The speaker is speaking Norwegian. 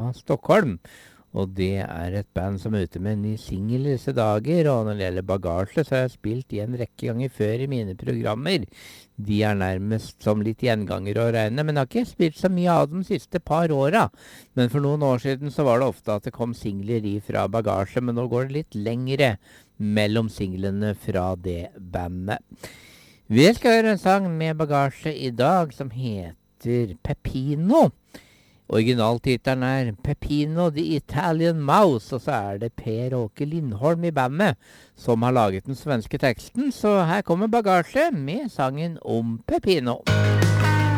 Stockholm. Og det et band som er ute med en ny single i disse dager, og når det gjelder bagasje, så har jeg spilt i en rekke ganger før i mine programmer. De nærmest som litt gjenganger å regne, men jeg har ikke spilt så mye av dem de siste par åra. Men for noen år siden så var det ofte at det kom singler fra bagasje, men nå går det litt lengre mellom singlene fra det bandet. Vi skal høre en sang med bagasje i dag som heter Peppino. Originaltittelen Peppino the Italian Mouse, og så det Per Åke Lindholm i bandet som har laget den svenske teksten, så her kommer bagasje med sangen om Peppino.